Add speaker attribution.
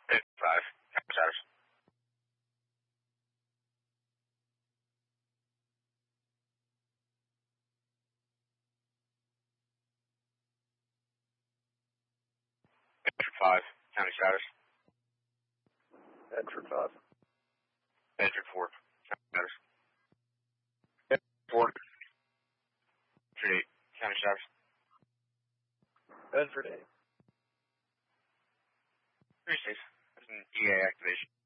Speaker 1: 5, county status. Bedford 5, county status.
Speaker 2: Bedford 5.
Speaker 1: Bedford 4, county status.
Speaker 2: Bedford 4.
Speaker 1: Bedford 8, county status.
Speaker 2: Bedford 8.
Speaker 1: 36, that's an EA activation.